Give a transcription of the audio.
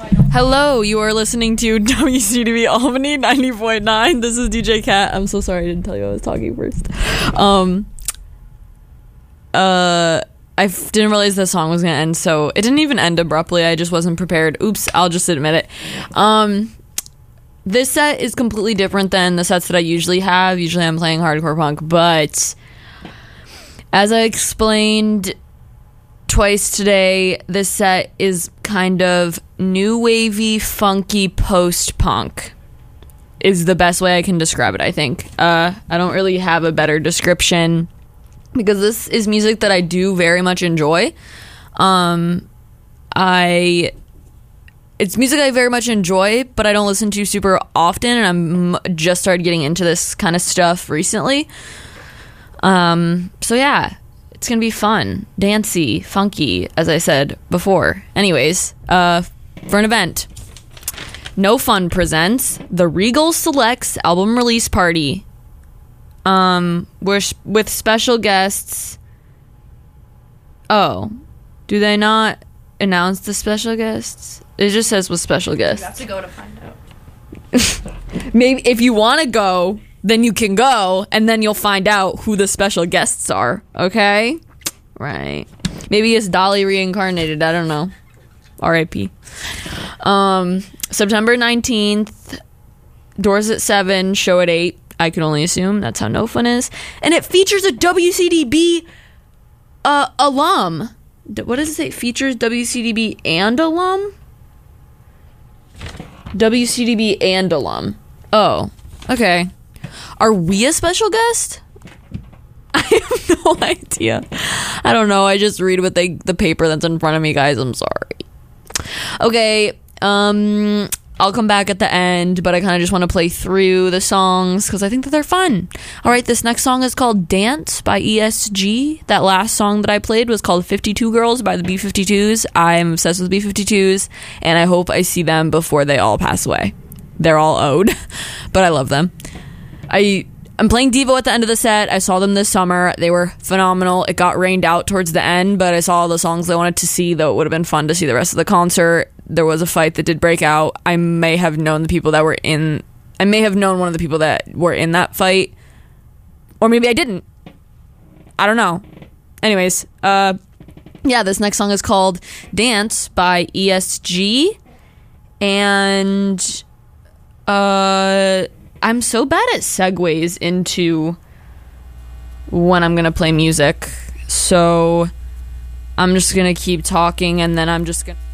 Hello, you are listening to WCDB Albany 90.9. This is DJ Cat. I'm so sorry I didn't tell you I was talking first. I didn't realize the song was going to end, so it didn't even end abruptly. I just wasn't prepared. Oops, I'll just admit it. This set is completely different than the sets that I usually have. Usually I'm playing hardcore punk, but as I explained twice today, this set is kind of new wavy, funky post-punk is the best way I can describe it, I think. I don't really have a better description because this is music that I do very much enjoy. It's music I very much enjoy, but I don't listen to super often, and I'm just started getting into this kind of stuff recently. So yeah, it's gonna be fun, dancey, funky, as I said before. Anyways, for an event, No Fun presents the Regal Selects album release party. With special guests. Oh, do they not announce the special guests? It just says with special guests. You have to go to find out. Maybe if you want to go, then you can go, and then you'll find out who the special guests are. Okay? Right. Maybe it's Dolly reincarnated. I don't know. R.I.P. September 19th. Doors at 7. Show at 8. I can only assume that's how No Fun is. And it features a WCDB alum. What does it say? Features WCDB and alum? WCDB and alum. Oh, okay. Are we a special guest? I have no idea. I don't know. I just read what the paper that's in front of me, guys. I'm sorry. Okay, I'll come back at the end, but I kind of just want to play through the songs because I think that they're fun. All right, this next song is called Dance by ESG. That last song that I played was called 52 Girls by the B-52s. I'm obsessed with B-52s, and I hope I see them before they all pass away. They're all owed, but I love them. I'm playing Devo at the end of the set. I saw them this summer. They were phenomenal. It got rained out towards the end, but I saw all the songs I wanted to see, though it would have been fun to see the rest of the concert. There was a fight that did break out. I may have known one of the people that were in that fight. Or maybe I didn't. I don't know. Anyways, yeah, this next song is called Dance by ESG. And I'm so bad at segues into when I'm going to play music. So I'm just going to keep talking, and then I'm just going to...